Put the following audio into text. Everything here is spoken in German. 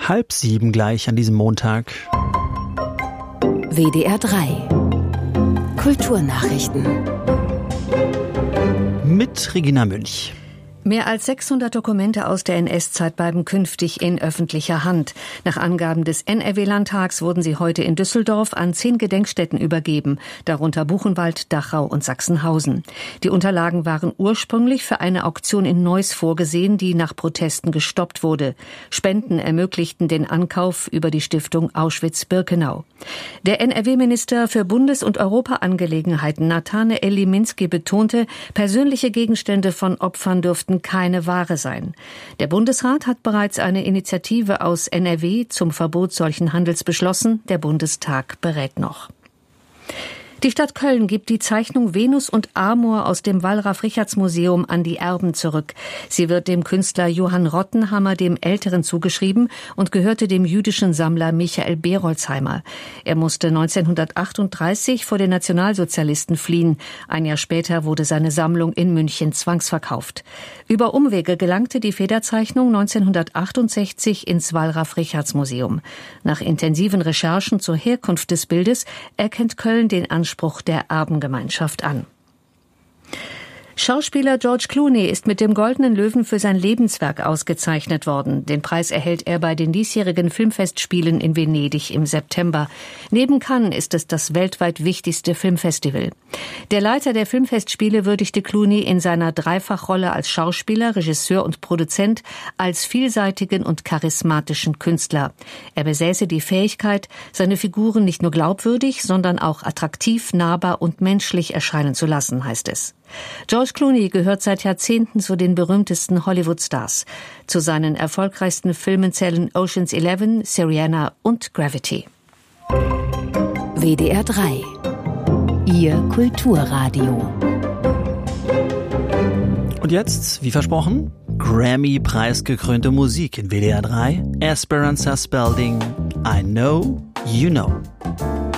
6:30 gleich an diesem Montag. WDR 3 Kulturnachrichten Mit Regina Münch. Mehr als 600 Dokumente aus der NS-Zeit bleiben künftig in öffentlicher Hand. Nach Angaben des NRW-Landtags wurden sie heute in Düsseldorf an 10 Gedenkstätten übergeben, darunter Buchenwald, Dachau und Sachsenhausen. Die Unterlagen waren ursprünglich für eine Auktion in Neuss vorgesehen, die nach Protesten gestoppt wurde. Spenden ermöglichten den Ankauf über die Stiftung Auschwitz-Birkenau. Der NRW-Minister für Bundes- und Europaangelegenheiten Nathanael Liminski betonte, persönliche Gegenstände von Opfern dürften keine Ware sein. Der Bundesrat hat bereits eine Initiative aus NRW zum Verbot solchen Handels beschlossen. Der Bundestag berät noch. Die Stadt Köln gibt die Zeichnung Venus und Amor aus dem Wallraf-Richartz-Museum an die Erben zurück. Sie wird dem Künstler Johann Rottenhammer dem Älteren zugeschrieben und gehörte dem jüdischen Sammler Michael Berolzheimer. Er musste 1938 vor den Nationalsozialisten fliehen. Ein Jahr später wurde seine Sammlung in München zwangsverkauft. Über Umwege gelangte die Federzeichnung 1968 ins Wallraf-Richartz-Museum. Nach intensiven Recherchen zur Herkunft des Bildes erkennt Köln den Anspruch der Erbengemeinschaft an. Schauspieler George Clooney ist mit dem Goldenen Löwen für sein Lebenswerk ausgezeichnet worden. Den Preis erhält er bei den diesjährigen Filmfestspielen in Venedig im September. Neben Cannes ist es das weltweit wichtigste Filmfestival. Der Leiter der Filmfestspiele würdigte Clooney in seiner Dreifachrolle als Schauspieler, Regisseur und Produzent als vielseitigen und charismatischen Künstler. Er besäße die Fähigkeit, seine Figuren nicht nur glaubwürdig, sondern auch attraktiv, nahbar und menschlich erscheinen zu lassen, heißt es. George Clooney gehört seit Jahrzehnten zu den berühmtesten Hollywood-Stars. Zu seinen erfolgreichsten Filmen zählen Ocean's 11, Syriana und Gravity. WDR 3 Ihr Kulturradio. Und jetzt, wie versprochen, Grammy-preisgekrönte Musik in WDR 3. Esperanza Spalding, I Know, You Know.